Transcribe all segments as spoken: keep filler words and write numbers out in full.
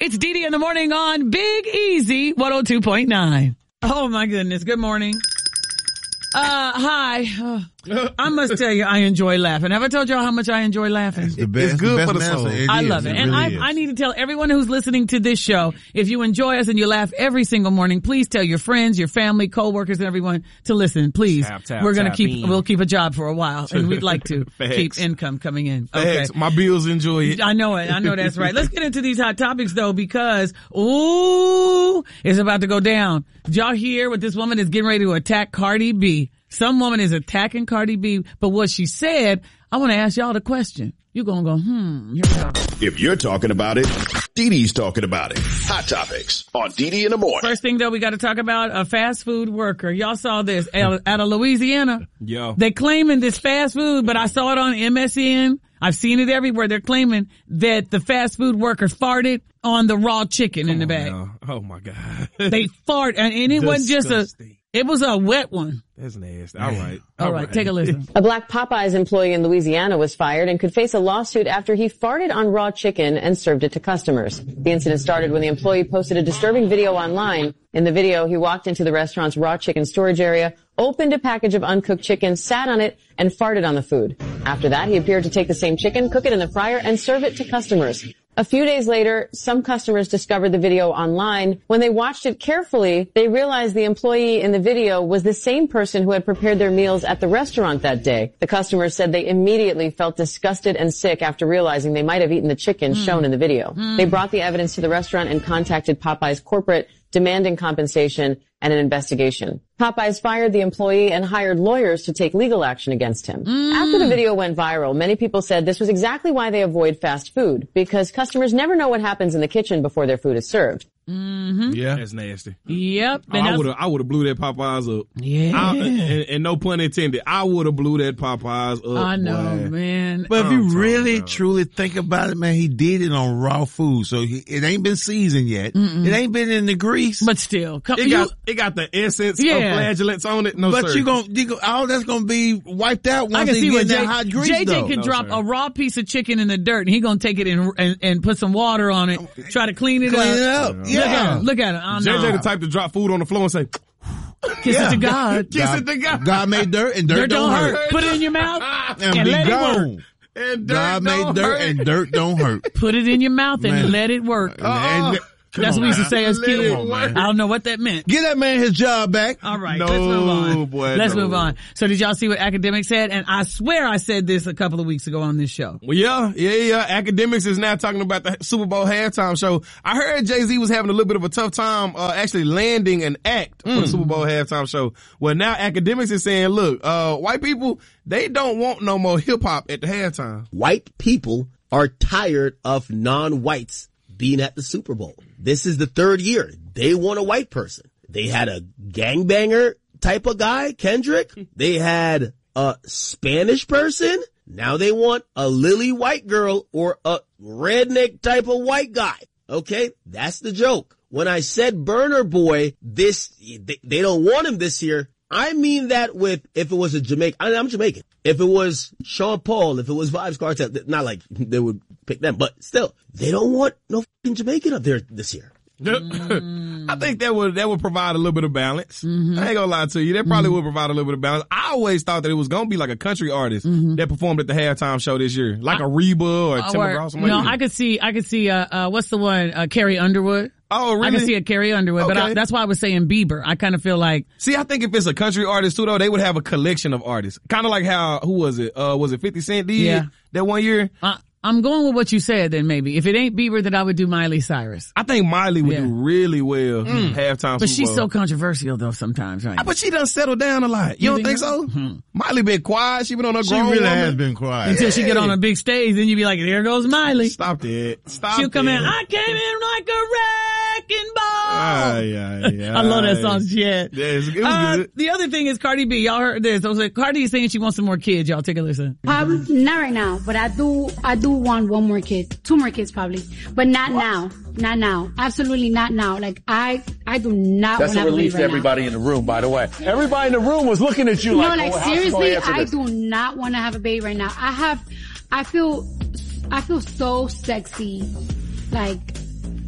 It's Dee Dee in the morning on Big Easy one oh two point nine. Oh my goodness. Good morning. Uh, hi. Uh, I must tell you, I enjoy laughing. Have I told y'all how much I enjoy laughing? It's the best. It's good the best for the soul. It I is. love it. It and really I, is. I need to tell everyone who's listening to this show, if you enjoy us and you laugh every single morning, please tell your friends, your family, coworkers, and everyone to listen. Please. Tap, tap, We're going to tap keep, in. we'll keep a job for a while and we'd like to Facts. keep income coming in. Okay. Facts. My bills enjoy it. I know it. I know that's right. Let's get into these hot topics though, because, ooh, it's about to go down. Did y'all hear what this woman is getting ready to attack Cardi B? Some woman is attacking Cardi B, but what she said, I want to ask y'all the question. You're going to go, hmm, here we go. If you're talking about it, Dee Dee's talking about it. Hot Topics on Dee Dee in the morning. First thing though, we got to talk about a fast food worker. Y'all saw this out out of Louisiana. Yo. They claiming this fast food, but I saw it on M S N. I've seen it everywhere. They're claiming that the fast food worker farted on the raw chicken in the bag. Now. Oh my God. They fart, and, and it wasn't just a, Disgusting. it was a wet one. That's nasty. All right. All right, take a listen. A Black Popeyes employee in Louisiana was fired and could face a lawsuit after he farted on raw chicken and served it to customers. The incident started when the employee posted a disturbing video online. In the video, he walked into the restaurant's raw chicken storage area, opened a package of uncooked chicken, sat on it, and farted on the food. After that, he appeared to take the same chicken, cook it in the fryer, and serve it to customers. A few days later, some customers discovered the video online. When they watched it carefully, they realized the employee in the video was the same person who had prepared their meals at the restaurant that day. The customers said they immediately felt disgusted and sick after realizing they might have eaten the chicken mm. shown in the video. Mm. They brought the evidence to the restaurant and contacted Popeyes corporate, demanding compensation and an investigation. Popeyes fired the employee and hired lawyers to take legal action against him. Mm. After the video went viral, many people said this was exactly why they avoid fast food, because customers never know what happens in the kitchen before their food is served. Mm-hmm. Yeah. That's nasty. Yep. Oh, I would have, I would have blew that Popeyes up. Yeah. I, and, and no pun intended. I would have blew that Popeyes up. I know, boy. man. But if you I'm really, about. truly think about it, man, he did it on raw food. So he, it ain't been seasoned yet. Mm-mm. It ain't been in the grease. But still. Come, It you, got, it got the essence Yeah. of flagellants on it. No, but sir. you gon' you gon' all that's gonna be wiped out I once can he see get what in that J, hot grease J J though. could No, drop sir. a raw piece of chicken in the dirt, and he gonna take it and, and, and put some water on it, try to clean it Clean up. it up. Look Yeah. at it. Look at it. Oh, J J no. the type to drop food on the floor and say, Kiss Yeah. it to God. kiss it to God. God made dirt and dirt, Dirt don't hurt. hurt. Put it in your mouth And, and be let it work. gone. And dirt God made don't dirt hurt. and dirt don't hurt. Put it in your mouth and Man. let it work. And- Come That's on, what we used to man. say as Let it kids. work. I don't know what that meant. Get that man his job back. All right, No, let's move on. boy, let's no. move on. So did y'all see what Academics said? And I swear I said this a couple of weeks ago on this show. Well, yeah, yeah, yeah. Academics is now talking about the Super Bowl halftime show. I heard Jay-Z was having a little bit of a tough time, uh, actually landing an act for the Super Bowl halftime show. Well, now Academics is saying, look, uh, white people, they don't want no more hip hop at the halftime. White people are tired of non-whites being at the Super Bowl. This is the third year. They want a white person. They had a gangbanger type of guy, Kendrick. They had a Spanish person. Now they want a lily white girl or a redneck type of white guy. Okay? That's the joke. When I said Burner Boy, this, they, they don't want him this year. I mean that with, if it was a Jamaican, I, I'm Jamaican. If it was Sean Paul, if it was Vybz Kartel, not like they would pick them, but still, they don't want no fucking Jamaican up there this year. Mm. I think that would that would provide a little bit of balance. Mm-hmm. I ain't gonna lie to you. That probably mm-hmm. would provide a little bit of balance. I always thought that it was gonna be like a country artist mm-hmm. that performed at the halftime show this year, like I, a Reba or uh, Tim McGraw. Something no, like that. I could see, I could see, uh, uh, what's the one, uh, Carrie Underwood. Oh, really? I can see a Carrie Underwood, okay. but I, that's why I was saying Bieber. I kind of feel like. See, I think if it's a country artist too, though, they would have a collection of artists. Kind of like how, who was it? Uh, was it fifty Cent did yeah. that one year? Uh, I'm going with what you said then maybe. If it ain't Bieber, then I would do Miley Cyrus. I think Miley would yeah. do really well mm. halftime. But Super she's Bowl. so controversial though sometimes, right? But she done settled down a lot. You, you don't think, think so? Hmm. Miley been quiet. She been on her She grown really woman. has been quiet. Until yeah. she get on a big stage, then you be like, there goes Miley. Stop that. Stop She'll come that. in, I came in like a wrecking ball. Ah, yeah, yeah. I love that song she had. Yeah, it was, it was uh, good. The other thing is Cardi B. Y'all heard this. I was like, Cardi is saying she wants some more kids. Y'all take a listen. Probably not right now, but I do, I do want one more kid. Two more kids probably. But not what? now. Not now. Absolutely not now. Like, I, I do not want to have a baby right now. That's a relief to everybody in the room, by the way. Everybody in the room was looking at you no, like, like, oh, seriously, I do not want to have a baby right now. I have, I feel, I feel so sexy. Like,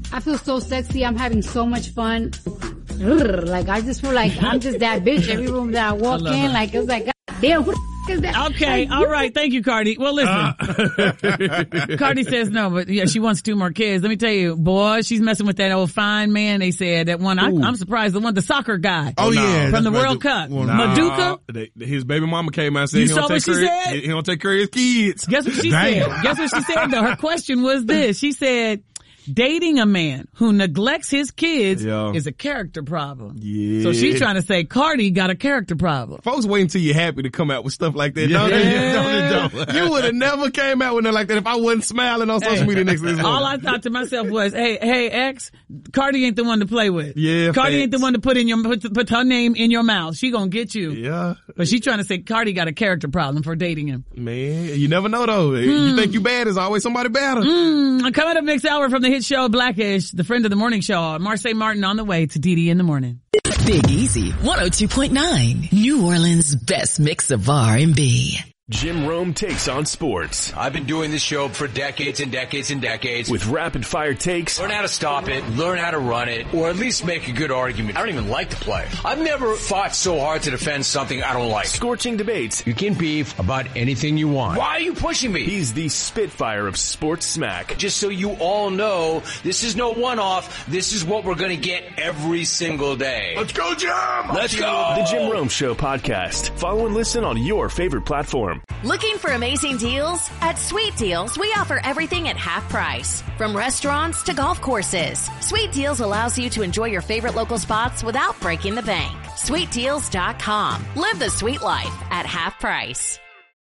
I feel so sexy. I'm having so much fun. Ugh, like, I just feel like I'm just that bitch every room that I walk I in. Her. Like, it's like, God damn, who the f- is that? Okay, like, all right. Thank you, Cardi. Well, listen. Uh. Cardi says no, but yeah, she wants two more kids. Let me tell you, boy, she's messing with that old fine man. They said that one. I, I'm surprised the one, the soccer guy. Oh, no. yeah. From the right. World Cup. Nah, Maduka. They, his baby mama came out and said you he saw don't, what take she care, said? he, he don't take care of his kids. Guess what she Damn. said? Guess what she said though? Her question was this. She said, dating a man who neglects his kids yeah. is a character problem. Yeah. So she's trying to say Cardi got a character problem. Folks wait until you're happy to come out with stuff like that. Yeah. Don't they? Yeah. Don't they, don't. You would have never came out with nothing like that if I wasn't smiling on social Hey, media next to this woman. all I thought to myself was, hey, hey, X, Cardi ain't the one to play with. Yeah, Cardi facts. ain't the one to put in your, put, put her name in your mouth. She gonna get you. Yeah. But she trying to say Cardi got a character problem for dating him. Man, you never know though. You think you bad, there's always somebody better. Mm, coming up next hour from the hit show Blackish, the friend of the morning show, Marseille Martin on the way to Dee Dee in the morning. Big Easy, one oh two point nine, New Orleans' best mix of R and B. Jim Rome takes on sports. I've been doing this show for decades and decades and decades. With rapid fire takes. Learn how to stop it, learn how to run it, or at least make a good argument. I don't even like the play. I've never fought so hard to defend something I don't like. Scorching debates. You can beef about anything you want. Why are you pushing me? He's the Spitfire of sports smack. Just so you all know, this is no one-off. This is what we're gonna get every single day. Let's go, Jim! Let's go! The Jim Rome Show podcast. Follow and listen on your favorite platform. Looking for amazing deals? At Sweet Deals, we offer everything at half price. From restaurants to golf courses. Sweet Deals allows you to enjoy your favorite local spots without breaking the bank. Sweet Deals dot com. Live the sweet life at half price.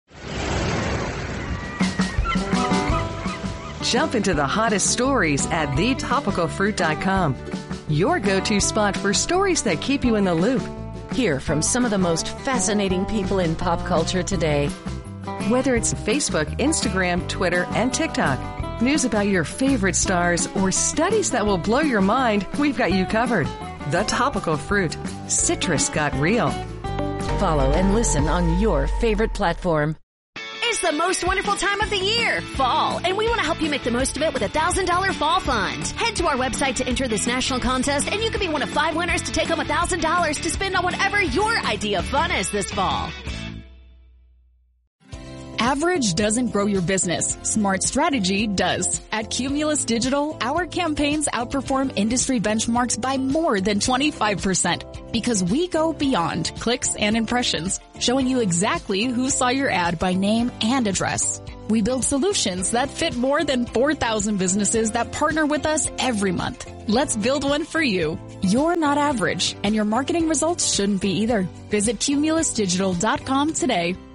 Jump into the hottest stories at the topical fruit dot com. Your go-to spot for stories that keep you in the loop. Hear from some of the most fascinating people in pop culture today. Whether it's Facebook, Instagram, Twitter, and TikTok, news about your favorite stars, or studies that will blow your mind, we've got you covered. The Topical Fruit. Citrus got real. Follow and listen on your favorite platform. It's the most wonderful time of the year, fall, and we want to help you make the most of it with a one thousand dollars Fall Fund. Head to our website to enter this national contest, and you could be one of five winners to take home one thousand dollars to spend on whatever your idea of fun is this fall. Average doesn't grow your business. Smart strategy does. At Cumulus Digital, our campaigns outperform industry benchmarks by more than twenty-five percent because we go beyond clicks and impressions, showing you exactly who saw your ad by name and address. We build solutions that fit more than four thousand businesses that partner with us every month. Let's build one for you. You're not average, and your marketing results shouldn't be either. Visit Cumulus Digital dot com today.